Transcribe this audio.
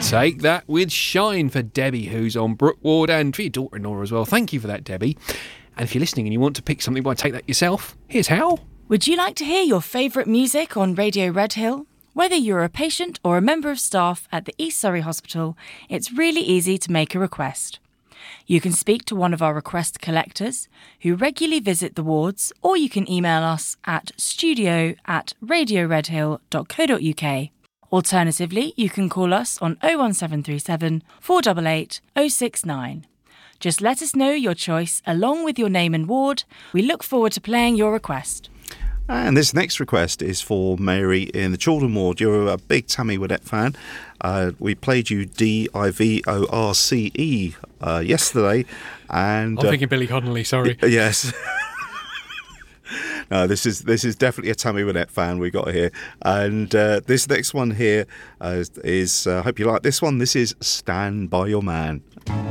Take That with Shine for Debbie, who's on Brook Ward, and for your daughter-in-law as well. Thank you for that, Debbie. And if you're listening and you want to pick something by Take That yourself, here's how. Would you like to hear your favourite music on Radio Red Hill? Whether you're a patient or a member of staff at the East Surrey Hospital, it's really easy to make a request. You can speak to one of our request collectors who regularly visit the wards, or you can email us at studio@radioredhill.co.uk. Alternatively, you can call us on 01737 488 069. Just let us know your choice along with your name and ward. We look forward to playing your request. And this next request is for Mary in the Children Ward. You're a big Tammy Wynette fan. We played you DIVORCE yesterday. And I'm thinking Billy Connolly, sorry. Yes. No, this is definitely a Tammy Wynette fan we got here. And this next one here is hope you like this one. This is Stand By Your Man.